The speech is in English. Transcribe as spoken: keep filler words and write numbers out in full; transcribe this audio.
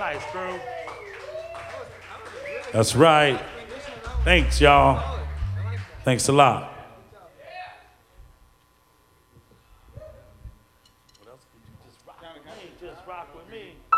nice, crew. That's right. Thanks, y'all. Thanks a lot. What else could you just rock with me? Just rock with me.